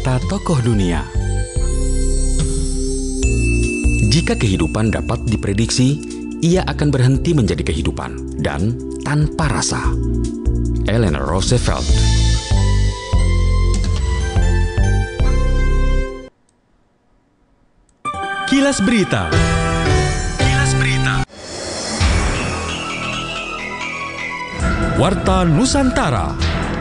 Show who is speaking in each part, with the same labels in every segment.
Speaker 1: kata tokoh dunia. Jika kehidupan dapat diprediksi, ia akan berhenti menjadi kehidupan dan tanpa rasa. Eleanor Roosevelt. Kilas Berita. Warta Nusantara.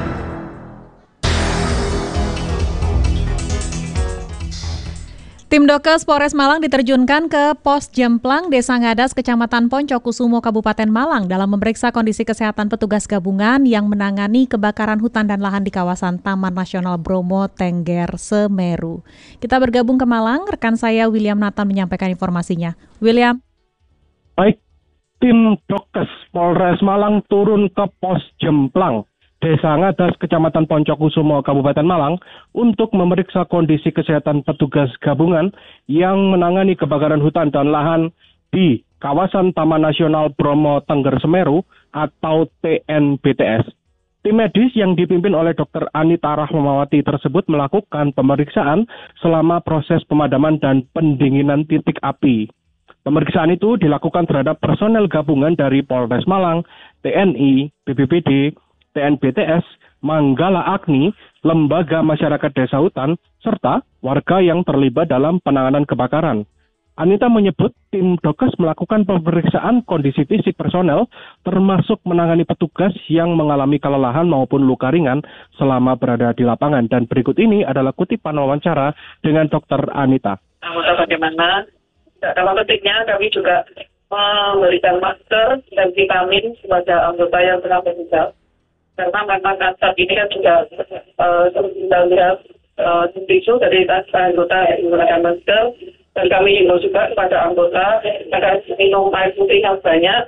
Speaker 2: Tim Dokes Polres Malang diterjunkan ke Pos Jemplang, Desa Ngadas, Kecamatan Poncokusumo, Kabupaten Malang dalam memeriksa kondisi kesehatan petugas gabungan yang menangani kebakaran hutan dan lahan di kawasan Taman Nasional Bromo Tengger Semeru. Kita bergabung ke Malang, rekan saya William Nathan menyampaikan informasinya. William.
Speaker 3: Baik, tim Dokes Polres Malang turun ke Pos Jemplang, Desa Ngadas, Kecamatan Poncokusumo, Kabupaten Malang, untuk memeriksa kondisi kesehatan petugas gabungan yang menangani kebakaran hutan dan lahan di kawasan Taman Nasional Bromo Tengger Semeru atau TNBTS. Tim medis yang dipimpin oleh Dr. Anita Rahmawati tersebut melakukan pemeriksaan selama proses pemadaman dan pendinginan titik api. Pemeriksaan itu dilakukan terhadap personel gabungan dari Polres Malang, TNI, BPBD, TNBTS, Manggala Agni, Lembaga Masyarakat Desa Hutan, serta warga yang terlibat dalam penanganan kebakaran. Anita menyebut tim Dokes melakukan pemeriksaan kondisi fisik personel, termasuk menangani petugas yang mengalami kelelahan maupun luka ringan selama berada di lapangan. Dan berikut ini adalah kutipan wawancara dengan Dr. Anita.
Speaker 4: Anggota bagaimana? Dalam petiknya kami juga memberikan masker dan vitamin kepada anggota yang sedang bertugas. Karena memang saat ini kan juga kita lihat tisu dari anggota yang menggunakan masker, dan kami himbau juga kepada anggota agar minum air putih yang banyak.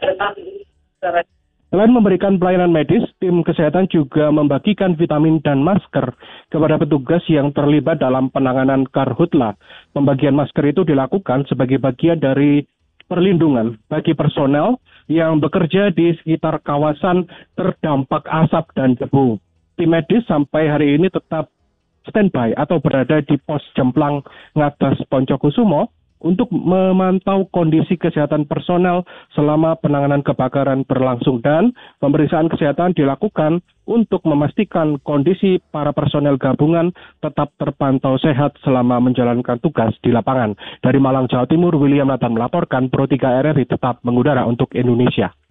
Speaker 3: Selain memberikan pelayanan medis, tim kesehatan juga membagikan vitamin dan masker kepada petugas yang terlibat dalam penanganan karhutla. Pembagian masker itu dilakukan sebagai bagian dari perlindungan bagi personel yang bekerja di sekitar kawasan terdampak asap dan debu. Tim medis sampai hari ini tetap standby atau berada di Pos Jemplang Ngadas Poncokusumo untuk memantau kondisi kesehatan personel selama penanganan kebakaran berlangsung, dan pemeriksaan kesehatan dilakukan untuk memastikan kondisi para personel gabungan tetap terpantau sehat selama menjalankan tugas di lapangan. Dari Malang, Jawa Timur, William Nathan melaporkan, Pro 3 RRI tetap mengudara untuk Indonesia.